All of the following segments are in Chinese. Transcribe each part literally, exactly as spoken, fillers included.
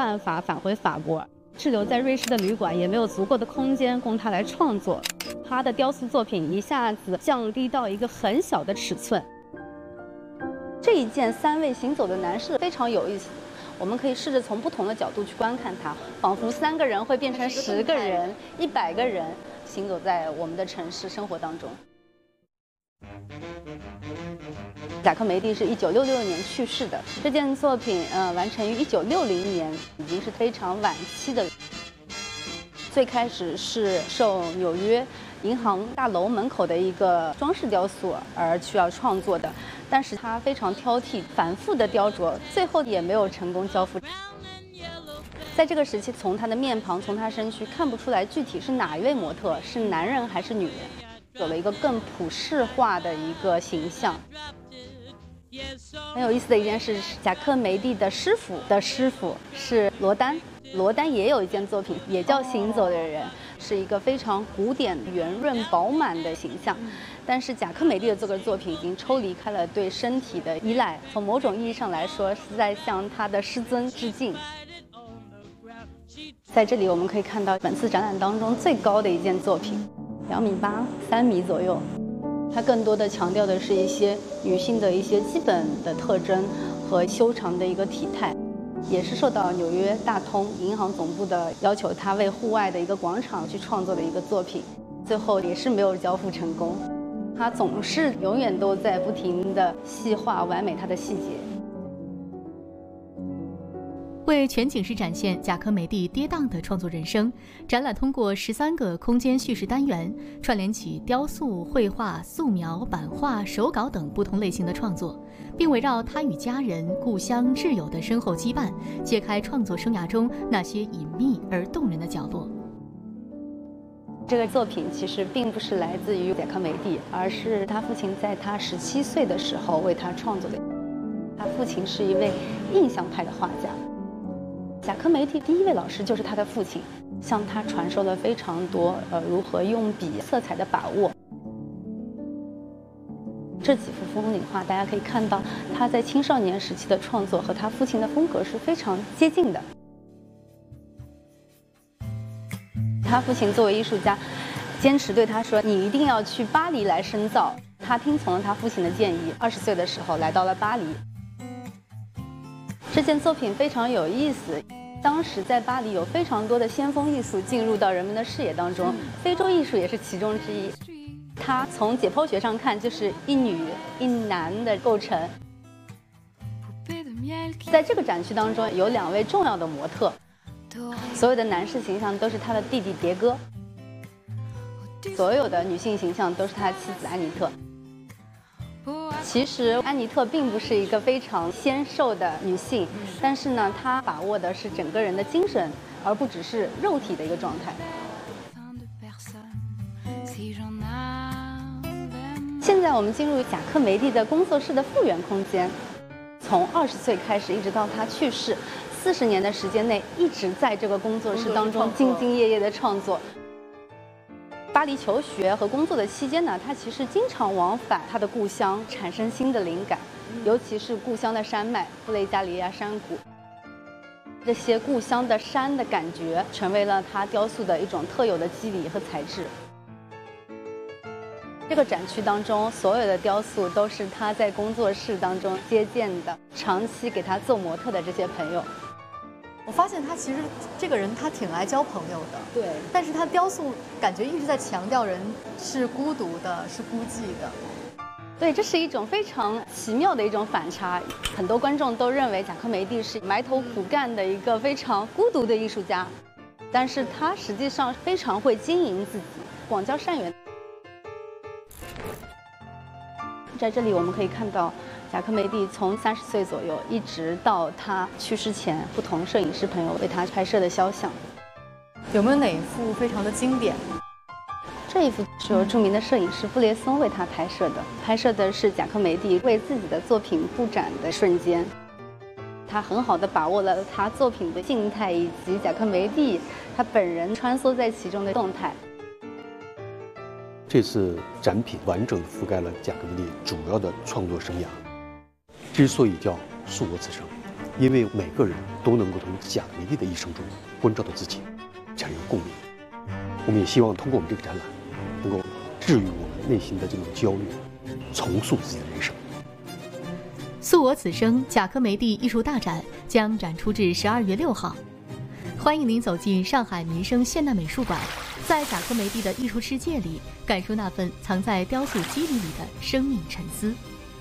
办法返回法国，滞留在瑞士的旅馆也没有足够的空间供他来创作。他的雕塑作品一下子降低到一个很小的尺寸。这一件三位行走的男士非常有意思，我们可以试着从不同的角度去观看它，仿佛三个人会变成十个人、一百个人行走在我们的城市生活当中。贾科梅蒂是一九六六年去世的，这件作品呃完成于一九六零年，已经是非常晚期的。最开始是受纽约银行大楼门口的一个装饰雕塑而需要创作的，但是他非常挑剔，反复的雕琢，最后也没有成功交付。在这个时期，从他的面庞，从他身躯看不出来具体是哪一位模特，是男人还是女人，有了一个更普世化的一个形象。很有意思的一件事是，贾科梅蒂的师傅的师傅是罗丹。罗丹也有一件作品，也叫《行走的人》，是一个非常古典、圆润、饱满的形象。但是贾科梅蒂的这个作品已经抽离开了对身体的依赖，从某种意义上来说，是在向他的师尊致敬。在这里我们可以看到本次展览当中最高的一件作品，两米八、三米左右。它更多的强调的是一些女性的一些基本的特征和修长的一个体态。也是受到纽约大通银行总部的要求，他为户外的一个广场去创作的一个作品，最后也是没有交付成功。他总是永远都在不停地细化完美他的细节。 为全景式展现贾科梅蒂跌宕的创作人生，展览通过十三个空间叙事单元，串联起雕塑、绘画、素描、版画、手稿等不同类型的创作，并围绕他与家人、故乡、挚友的深厚羁绊，揭开创作生涯中那些隐秘而动人的角落。 这个作品其实并不是来自于贾科梅蒂，而是他父亲在他十七岁的时候为他创作的。他父亲是一位印象派的画家。贾科梅蒂第一位老师就是他的父亲，向他传授了非常多呃如何用笔色彩的把握。这几幅风景画，大家可以看到他在青少年时期的创作和他父亲的风格是非常接近的。他父亲作为艺术家，坚持对他说：“你一定要去巴黎来深造。”他听从了他父亲的建议，二十岁的时候来到了巴黎。这件作品非常有意思。当时在巴黎有非常多的先锋艺术进入到人们的视野当中，非洲艺术也是其中之一。它从解剖学上看就是一女一男的构成。在这个展区当中有两位重要的模特，所有的男士形象都是他的弟弟迭戈，所有的女性形象都是他的妻子安妮特。其实安妮特并不是一个非常纤瘦的女性，但是呢，她把握的是整个人的精神，而不只是肉体的一个状态。现在我们进入贾科梅蒂的工作室的复原空间，从二十岁开始一直到他去世，四十年的时间内一直在这个工作室当中兢兢业业的创作。巴黎求学和工作的期间呢，他其实经常往返他的故乡，产生新的灵感，尤其是故乡的山脉布雷加里亚山谷。这些故乡的山的感觉，成为了他雕塑的一种特有的肌理和材质。这个展区当中，所有的雕塑都是他在工作室当中接见的，长期给他做模特的这些朋友。 我发现他其实这个人他挺爱交朋友的， 对， 但是他雕塑感觉一直在强调人是孤独的，是孤寂的。 对，这是一种非常奇妙的一种反差。很多观众都认为贾科梅蒂是埋头苦干的一个非常孤独的艺术家，但是他实际上非常会经营自己，广交善缘。在这里我们可以看到贾科梅蒂从三十岁左右一直到他去世前，不同摄影师朋友为他拍摄的肖像。 有没有哪一幅非常的经典？ 这一幅是由著名的摄影师布列松为他拍摄的，拍摄的是贾科梅蒂为自己的作品布展的瞬间。他很好的把握了他作品的静态以及贾科梅蒂他本人穿梭在其中的动态。 这次展品完整覆盖了贾科梅蒂主要的创作生涯。之所以叫“素我此生”， 因为每个人都能够从贾梅蒂的一生中关照到自己，产生共鸣。我们也希望通过我们这个展览，能够治愈我们内心的这种焦虑，重塑自己的人生。 诉我此生贾科梅蒂艺术大展将展出至十二月六号，欢迎您走进上海民生现代美术馆，在贾科梅蒂的艺术世界里，感受那份藏在雕塑肌理里的生命沉思。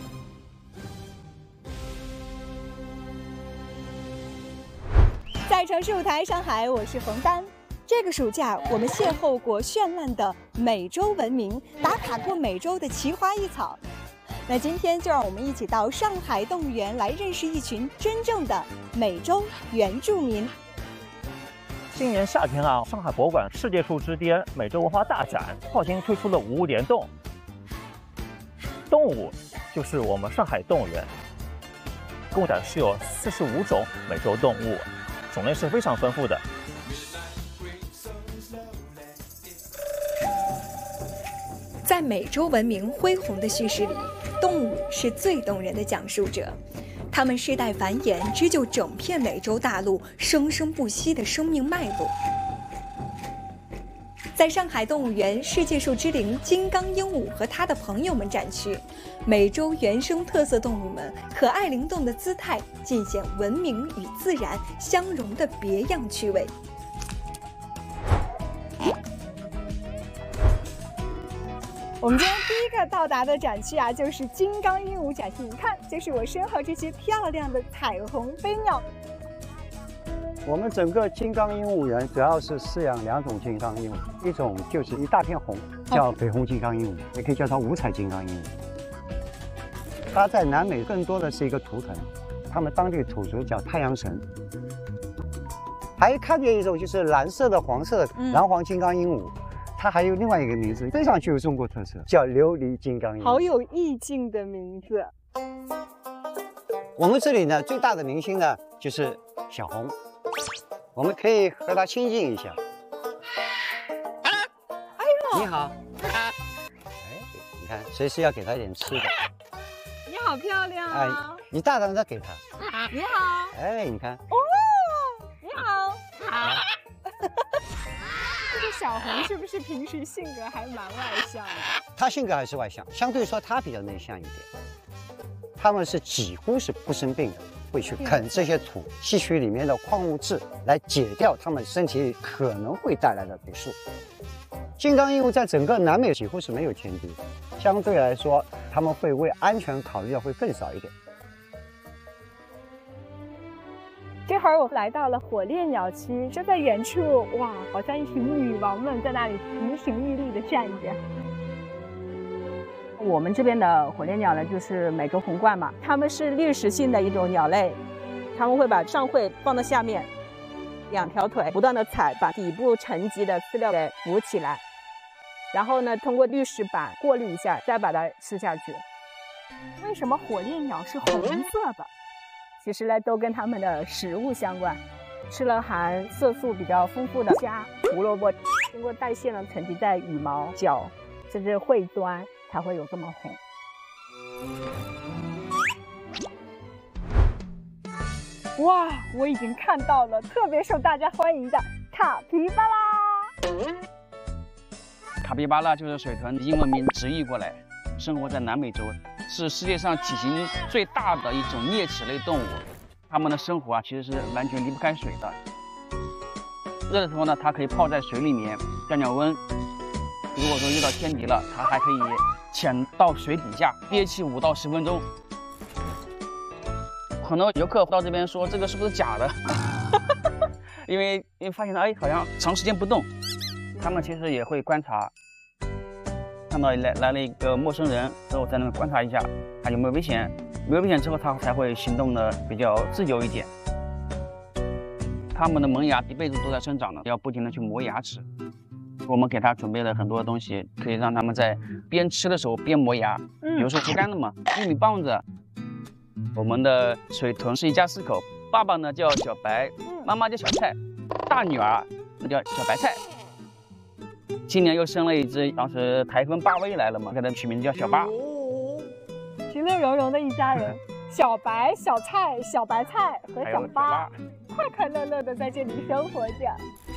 在城市舞台上海，我是冯丹。这个暑假，我们邂逅过绚烂的美洲文明，打卡过美洲的奇花异草。那今天就让我们一起到上海动物园来认识一群真正的美洲原住民。 今年夏天啊，上海博物馆世界树之巅美洲文化大展号新推出了五物联动，动物就是我们上海动物园，共展示有四十五种美洲动物，种类是非常丰富的。 在美洲文明恢宏的叙事里，动物是最动人的讲述者。它们世代繁衍，织就整片美洲大陆生生不息的生命脉络。在上海动物园世界树之灵金刚鹦鹉和它的朋友们展区，美洲原生特色动物们可爱灵动的姿态，尽显文明与自然相融的别样趣味。我们今天第一个到达的展区啊，就是金刚鹦鹉展区。你看，就是我身后这些漂亮的彩虹飞鸟。 我们整个金刚鹦鹉园主要是饲养两种金刚鹦鹉，一种就是一大片红，叫绯红金刚鹦鹉，也可以叫它五彩金刚鹦鹉。它在南美更多的是一个图腾，他们当地土族叫太阳神。还看见一种就是蓝色的、黄色的蓝黄金刚鹦鹉。它还有另外一个名字，非常具有中国特色，叫琉璃金刚鹦鹉， 好有意境的名字。 我们这里呢，最大的明星呢就是小红，我们可以和它亲近一下。 哎呦， 你好。哎，你看，随时要给它一点吃的。 你好漂亮啊！ 哎，你大胆的给它。 你好。 哎，你看。 哦，你好。好。这个小红是不是平时性格还蛮外向的？ 她性格还是外向，相对说她比较内向一点。他们是几乎是不生病的，会去啃这些土，吸取里面的矿物质来解掉他们身体里可能会带来的毒素。金刚鹦鹉在整个南美几乎是没有天敌，相对来说他们会为安全考虑的会更少一点。 这会儿我来到了火烈鸟区，就在远处，哇，好像一群女王们在那里亭亭玉立的站着。 我们这边的火烈鸟呢，就是美洲红冠嘛，它们是掠食性的一种鸟类，它们会把上喙放到下面，两条腿不断的踩，把底部沉积的饲料给浮起来，然后呢，通过滤食板过滤一下，再把它吃下去。 为什么火烈鸟是红色的？ 其实呢，都跟它们的食物相关，吃了含色素比较丰富的虾、胡萝卜，经过代谢呢，沉积在羽毛、脚甚至喙端，才会有这么红。 哇，我已经看到了特别受大家欢迎的卡皮巴拉。 卡皮巴拉就是水豚，英文名直译过来，生活在南美洲，是世界上体型最大的一种啮齿类动物。它们的生活啊，其实是完全离不开水的。热的时候呢，它可以泡在水里面降降温。如果说遇到天敌了，它还可以潜到水底下憋气五到十分钟。很多游客到这边说这个是不是假的？因为因为发现哎好像长时间不动，他们其实也会观察，看到来来了一个陌生人之后，在那边观察一下他有没有危险，没有危险之后他才会行动的比较自由一点。他们的萌芽一辈子都在生长的，要不停的去磨牙齿。我们给他准备了很多东西，可以让他们在边吃的时候边磨牙，比如说竹竿的嘛，玉米棒子。我们的水豚是一家四口，爸爸呢叫小白，妈妈叫小菜，大女儿那叫小白菜。今年又生了一只，当时台风巴威来了嘛，给它取名叫小巴。 其乐融融的一家人。 小白、小菜、小白菜和还有小八八， 快快乐乐的在这里生活着。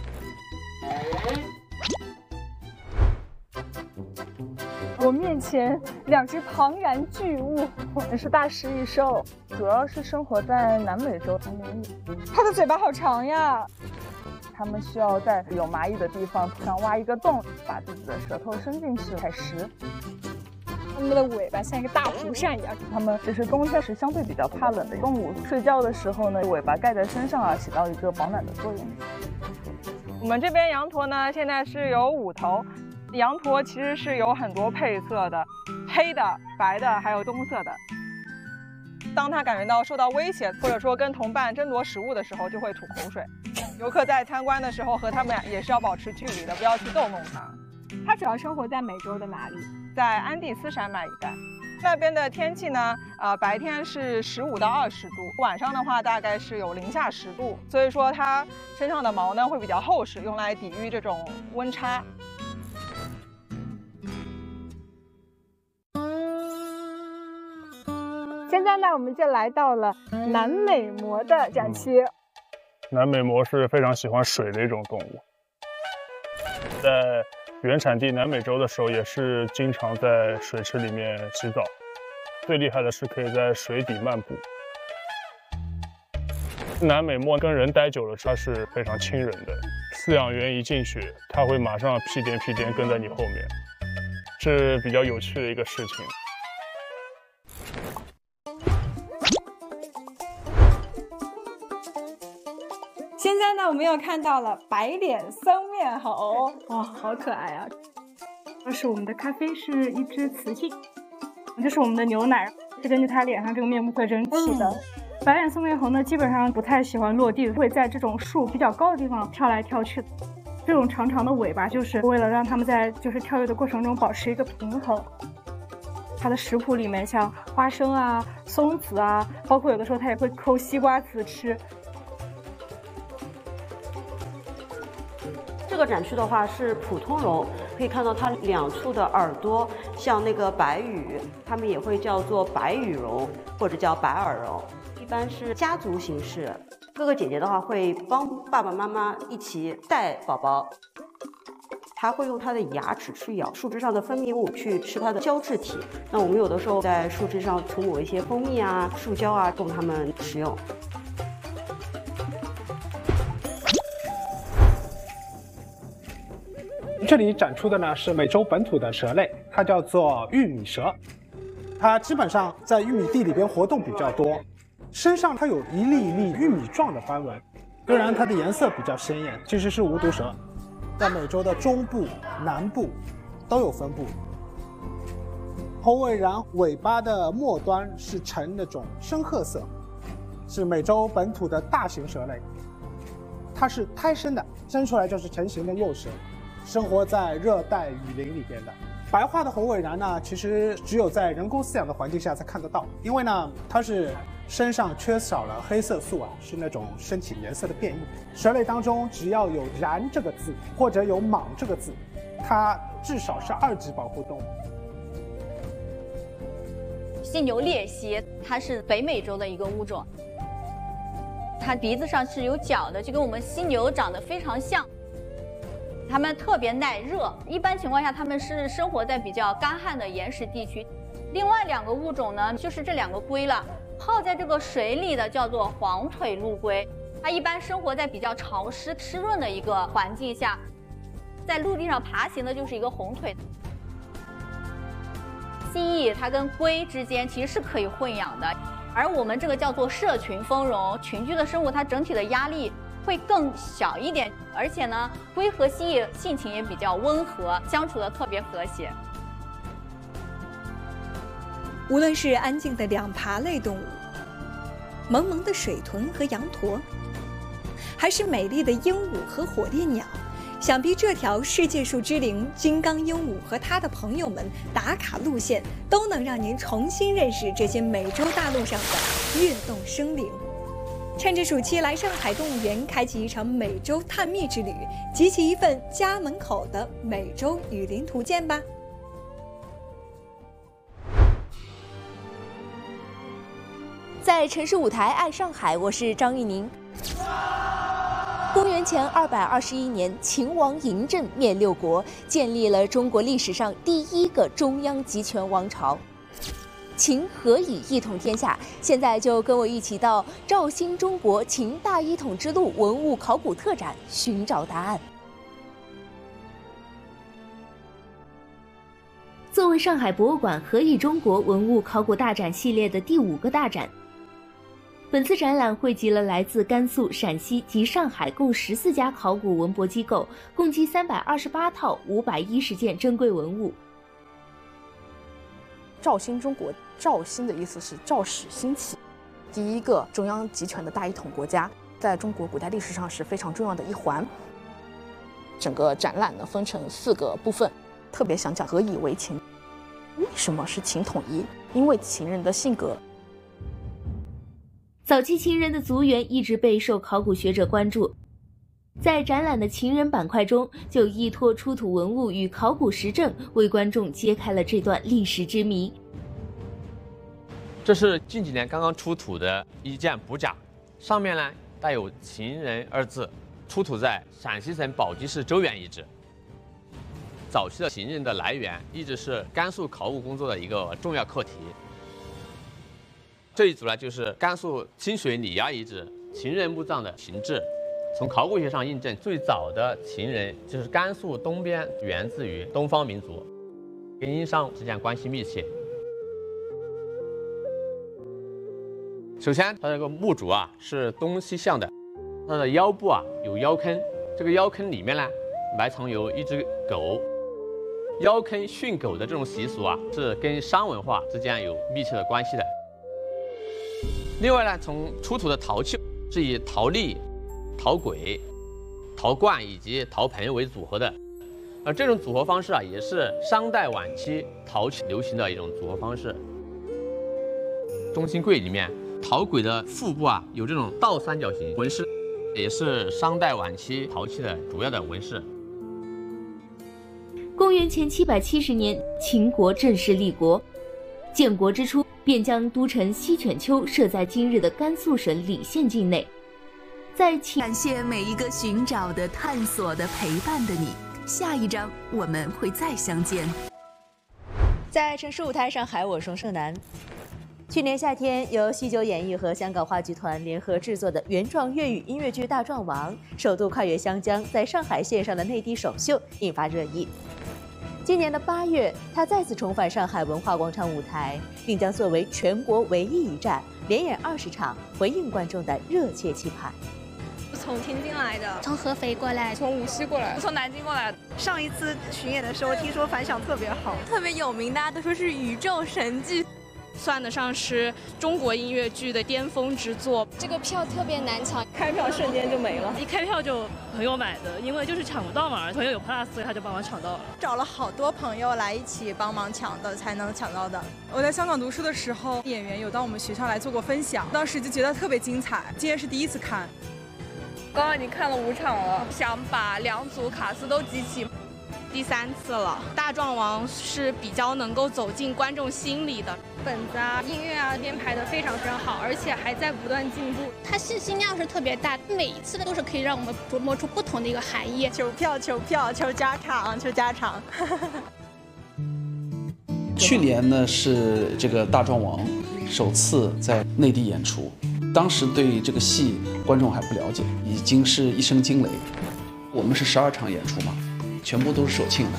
我面前两只庞然巨物，我们是大食蚁兽，主要是生活在南美洲南美域。它的嘴巴好长呀！它们需要在有蚂蚁的地方上挖一个洞，把自己的舌头伸进去采食。它们的尾巴像一个大蒲扇一样。它们就是冬天是相对比较怕冷的动物，睡觉的时候呢，尾巴盖在身上啊，起到一个保暖的作用。我们这边羊驼呢，现在是有五头。羊驼其实是有很多配色的，黑的、白的，还有棕色的。当它感觉到受到威胁，或者说跟同伴争夺食物的时候，就会吐口水。游客在参观的时候和它们也是要保持距离的，不要去逗弄它。它主要生活在美洲的哪里？在安第斯山脉一带。那边的天气呢，呃，白天是十五到二十度，晚上的话大概是有零下十度，所以说它身上的毛呢会比较厚实，用来抵御这种温差。现在呢，我们就来到了南美貘的展区。 南美貘是非常喜欢水的一种动物，在原产地南美洲的时候，也是经常在水池里面洗澡。最厉害的是可以在水底漫步。南美貘跟人待久了，它是非常亲人的。饲养员一进去，它会马上屁颠屁颠跟在你后面，是比较有趣的一个事情。 现在呢，我们又看到了白脸僧面猴， 哇，好可爱啊！这是我们的咖啡，是一只雌性。这是我们的牛奶，是根据它脸上这个面部特征起的。嗯、白脸僧面猴呢，基本上不太喜欢落地，会在这种树比较高的地方跳来跳去。这种长长的尾巴，就是为了让它们在就是跳跃的过程中保持一个平衡。它的食谱里面像花生啊、松子啊，包括有的时候它也会抠西瓜籽吃。 这个展区的话是普通龙，可以看到它两处的耳朵像那个白羽，它们也会叫做白羽龙或者叫白耳龙，一般是家族形式。哥哥姐姐的话会帮爸爸妈妈一起带宝宝，它会用它的牙齿去咬树枝上的分泌物，去吃它的胶质体。那我们有的时候在树枝上涂抹一些蜂蜜啊、树胶啊，供它们食用。 这里展出的呢是美洲本土的蛇类，它叫做玉米蛇。它基本上在玉米地里边活动比较多，身上它有一粒一粒玉米状的斑纹。虽然它的颜色比较鲜艳，其实是无毒蛇，在美洲的中部、南部都有分布。猴尾蚺尾巴的末端是呈那种深褐色，是美洲本土的大型蛇类。它是胎生的，生出来就是成型的幼蛇。生活在热带雨林里边的白化的猴尾蚺呢，其实只有在人工饲养的环境下才看得到，因为呢，它是身上缺少了黑色素啊，是那种身体颜色的变异。蛇类当中，只要有蚺这个字或者有蟒这个字，它至少是二级保护动物。 犀牛鬣蜥，它是北美洲的一个物种，它鼻子上是有角的，就跟我们犀牛长得非常像。它们特别耐热，一般情况下它们是生活在比较干旱的岩石地区。另外两个物种呢，就是这两个龟了，泡在这个水里的叫做黄腿陆龟，它一般生活在比较潮湿湿润的一个环境下，在陆地上爬行的就是一个红腿。蜥蜴它跟龟之间其实是可以混养的，而我们这个叫做社群丰容，群居的生物它整体的压力会更小一点，而且呢，龟和蜥蜴性情也比较温和，相处的特别和谐。 无论是安静的两爬类动物，萌萌的水豚和羊驼，还是美丽的鹦鹉和火烈鸟，想必这条世界树之灵金刚鹦鹉和它的朋友们打卡路线，都能让您重新认识这些美洲大陆上的跃动生灵。趁着暑期来上海动物园开启一场美洲探秘之旅，集齐一份家门口的美洲雨林图鉴吧。 在城市舞台爱上海，我是张玉宁。公元前二百二十一年，秦王嬴政灭六国，建立了中国历史上第一个中央集权王朝。秦何以一统天下？现在就跟我一起到肇兴中国秦大一统之路文物考古特展寻找答案。作为上海博物馆何以中国文物考古大展系列的第五个大展，本次展览汇集了来自甘肃、陕西及上海共十四家考古文博机构，共计三百二十八套五百一十件珍贵文物。 肇兴中国，肇兴的意思是肇始兴起，第一个中央集权的大一统国家，在中国古代历史上是非常重要的一环。整个展览呢分成四个部分，特别想讲何以为秦。为什么是秦统一？因为秦人的性格。 早期秦人的族源一直备受考古学者关注，在展览的秦人板块中，就依托出土文物与考古实证，为观众揭开了这段历史之谜。 这是近几年刚刚出土的一件补甲，上面呢带有“秦人”二字，出土在陕西省宝鸡市周原遗址。早期的秦人的来源一直是甘肃考古工作的一个重要课题。这一组呢，就是甘肃清水里崖遗址秦人墓葬的形制。从考古学上印证，最早的秦人就是甘肃东边源自于东方民族，跟殷商之间关系密切。首先，它这个墓主啊是东西向的，它的腰部啊有腰坑，这个腰坑里面呢埋藏有一只狗。腰坑训狗的这种习俗啊，是跟商文化之间有密切的关系的。另外呢，从出土的陶器是以陶粒、陶簋、陶罐以及陶盆为组合的，而这种组合方式啊，也是商代晚期陶器流行的一种组合方式。中心柜里面，陶簋的腹部啊有这种倒三角形纹饰，也是商代晚期陶器的主要的纹饰。 公元前七百七十年，秦国正式立国。建国之初，便将都城西犬丘设在今日的甘肃省礼县境内。在秦， 感谢每一个寻找的、探索的、陪伴的你。下一章我们会再相见。 在城市舞台上海，我是盛楠。去年夏天，由西九演艺和香港话剧团联合制作的原创粤语音乐剧《大壮王》首度跨越湘江，在上海线上的内地首秀引发热议。今年的八月，他再次重返上海文化广场舞台，并将作为全国唯一一站，连演二十场，回应观众的热切期盼。 从天津来的， 从合肥过来， 从无锡过来，从南京过来。上一次巡演的时候，听说反响特别好， 特别有名，大家都说是宇宙神剧。 算得上是中国音乐剧的巅峰之作。 这个票特别难抢， 开票瞬间就没了，一开票就朋友买的，因为就是抢不到嘛，朋友有 plus， 所以他就帮忙抢到了。 找了好多朋友来一起帮忙抢的，才能抢到的。我在香港读书的时候，演员有到我们学校来做过分享，当时就觉得特别精彩。今天是第一次看， 刚刚已经看了五场了，想把两组卡司都集齐。第三次了，大壮王是比较能够走进观众心里的，本子啊、音乐啊编排的非常非常好，而且还在不断进步。 它信息量是特别大，每一次都是可以让我们琢磨出不同的一个含义。 求票、求票、求加场、求加场。 去年呢是这个大壮王首次在内地演出，当时对这个戏观众还不了解，已经是一声惊雷。我们是十二场演出嘛。全部都是首庆的，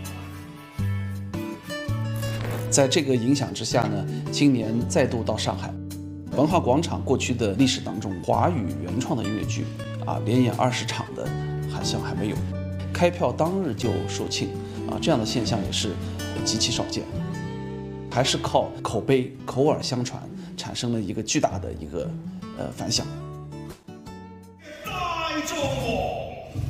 在这个影响之下呢，今年再度到上海文化广场。过去的历史当中，华语原创的音乐剧啊，连演二十场的好像还没有，开票当日就售罄啊，这样的现象也是极其少见，还是靠口碑、口耳相传，产生了一个巨大的一个呃反响。 大壮王。